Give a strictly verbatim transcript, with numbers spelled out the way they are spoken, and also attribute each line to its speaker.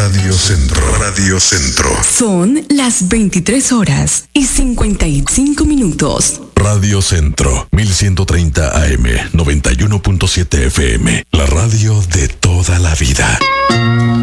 Speaker 1: Radio Centro. Radio Centro.
Speaker 2: Son las veintitrés horas y cincuenta y cinco minutos.
Speaker 1: Radio Centro, mil ciento treinta A M, noventa y uno punto siete F M. La radio de toda la vida.